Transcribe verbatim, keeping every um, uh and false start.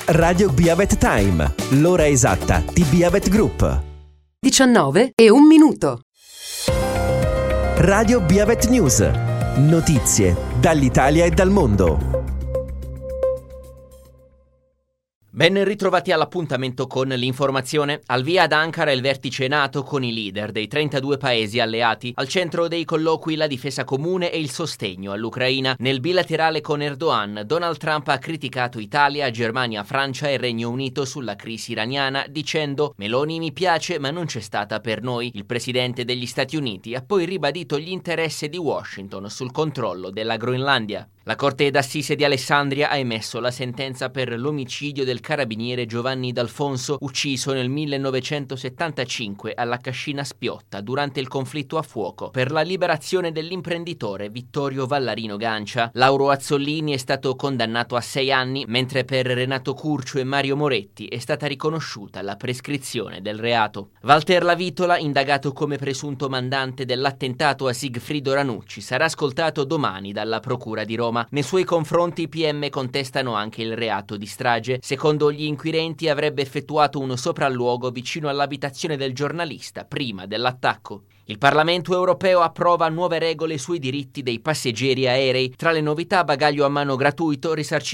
Radio Biavet Time, l'ora esatta di Biavet Group. diciannove e un minuto. Radio Biavet News. Notizie dall'Italia e dal mondo. Ben ritrovati all'appuntamento con l'informazione. Al via ad Ankara il vertice NATO con i leader dei trentadue paesi alleati. Al centro dei colloqui la difesa comune e il sostegno all'Ucraina. Nel bilaterale con Erdogan, Donald Trump ha criticato Italia, Germania, Francia e Regno Unito sulla crisi iraniana, dicendo: Meloni mi piace ma non c'è stata per noi. Il presidente degli Stati Uniti ha poi ribadito gli interessi di Washington sul controllo della Groenlandia. La Corte d'Assise di Alessandria ha emesso la sentenza per l'omicidio del carabiniere Giovanni D'Alfonso, ucciso nel millenovecentosettantacinque alla Cascina Spiotta durante il conflitto a fuoco, per la liberazione dell'imprenditore Vittorio Vallarino Gancia. Lauro Azzolini è stato condannato a sei anni, mentre per Renato Curcio e Mario Moretti è stata riconosciuta la prescrizione del reato. Walter Lavitola, indagato come presunto mandante dell'attentato a Sigfrido Ranucci, sarà ascoltato domani dalla Procura di Roma. Nei suoi confronti i P M contestano anche il reato di strage. Secondo gli inquirenti avrebbe effettuato un sopralluogo vicino all'abitazione del giornalista prima dell'attacco. Il Parlamento europeo approva nuove regole sui diritti dei passeggeri aerei. Tra le novità, bagaglio a mano gratuito, risarcimento